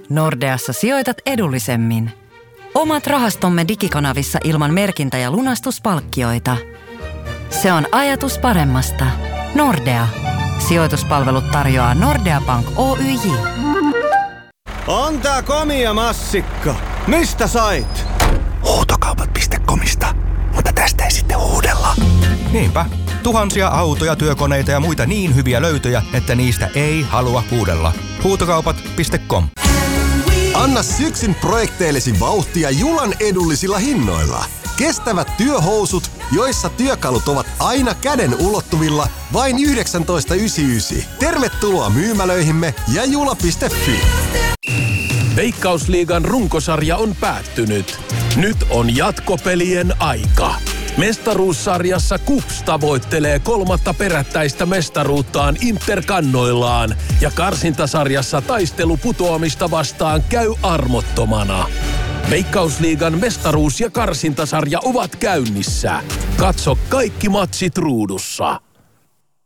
Nordeassa sijoitat edullisemmin. Omat rahastomme digikanavissa ilman merkintä- ja lunastuspalkkioita. Se on ajatus paremmasta. Nordea. Sijoituspalvelut tarjoaa Nordea Bank Oyj. On tää komia massikka. Mistä sait? Huutokaupat.comista. Mutta tästä ei sitten huudella. Niinpä. Tuhansia autoja, työkoneita ja muita niin hyviä löytöjä, että niistä ei halua huudella. Huutokaupat.com. Anna syksyn projekteillesi vauhtia Julan edullisilla hinnoilla. Kestävät työhousut, joissa työkalut ovat aina käden ulottuvilla, vain 19,99. Tervetuloa myymälöihimme ja jula.fi. Veikkausliigan runkosarja on päättynyt. Nyt on jatkopelien aika. Mestaruussarjassa KuPS tavoittelee 3. perättäistä mestaruuttaan Inter-kannoillaan ja karsintasarjassa taistelu putoamista vastaan käy armottomana. Veikkausliigan mestaruus- ja karsintasarja ovat käynnissä. Katso kaikki matsit ruudussa.